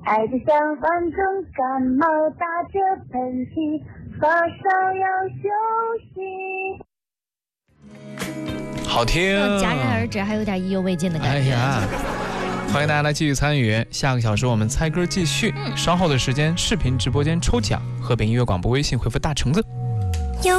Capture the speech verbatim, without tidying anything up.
爱的像反正感冒打着喷嚏，发烧要休息。 好听， 戛然而止，还有点意犹未尽的感觉。 哎呀，欢迎大家来继续参与，下个小时我们猜歌继续。嗯、稍后的时间，视频直播间抽奖，河北音乐广播微信回复大橙子。